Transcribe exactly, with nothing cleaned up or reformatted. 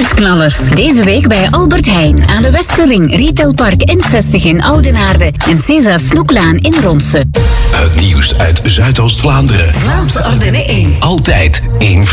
Nieuwsknallers. Deze week bij Albert Heijn aan de Westerring, Retailpark N zestig in Oudenaarde en César Snoeklaan in Ronse. Het nieuws uit Zuidoost-Vlaanderen. Vlaamse Ardennen één. Altijd één